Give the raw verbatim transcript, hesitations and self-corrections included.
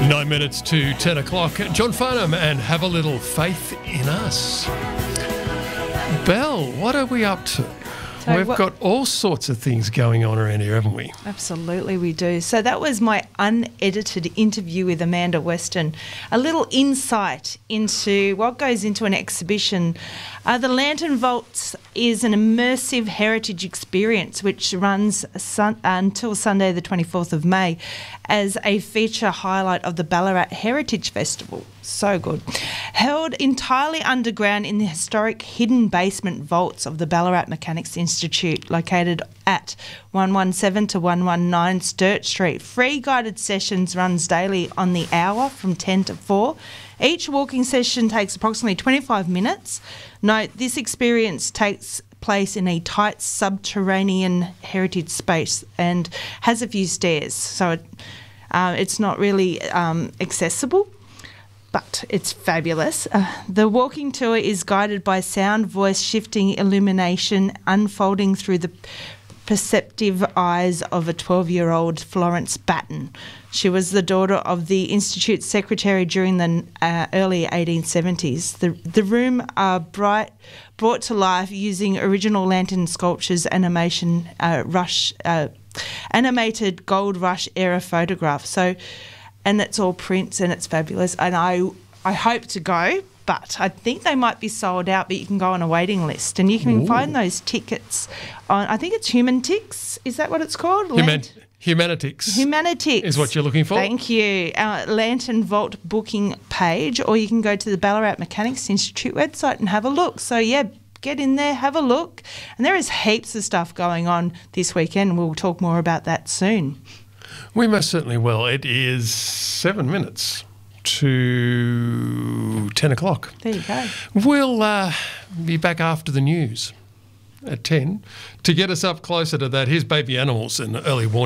Nine minutes to ten o'clock. John Farnham and Have a Little Faith in Us. Belle, what are we up to? So We've what, got all sorts of things going on around here, haven't we? Absolutely, we do. So that was my unedited interview with Amanda Weston. A little insight into what goes into an exhibition. Uh, the Lantern Vaults is an immersive heritage experience which runs sun- until Sunday the twenty-fourth of May as a feature highlight of the Ballarat Heritage Festival. So good. Held entirely underground in the historic hidden basement vaults of the Ballarat Mechanics Institute, located at one seventeen to one nineteen Sturt Street. Free guided sessions runs daily on the hour from ten to four. Each walking session takes approximately twenty-five minutes. Note, this experience takes place in a tight subterranean heritage space and has a few stairs, so it, uh, it's not really um, accessible, but it's fabulous. Uh, the walking tour is guided by sound, voice, shifting illumination, unfolding through the perceptive eyes of a twelve-year-old Florence Batten. She was the daughter of the Institute's secretary during the uh, early eighteen seventies. The, the room are bright, brought to life using original lantern sculptures, animation, uh, rush, uh, animated gold rush era photographs. So, and it's all prints and it's fabulous. And I, I hope to go, but I think they might be sold out, but you can go on a waiting list and you can Ooh. find find those tickets on, I think it's Humantix, is that what it's called? Human- Lant- Humanitics. Humanitics. Is what you're looking for? Thank you. Our Lantern Vault booking page, or you can go to the Ballarat Mechanics Institute website and have a look. So, yeah, get in there, have a look. And there is heaps of stuff going on this weekend. We'll talk more about that soon. We most certainly will. It is seven minutes to ten o'clock. There you go. We'll uh, be back after the news at ten to get us up closer to that. Here's Baby Animals and early warning.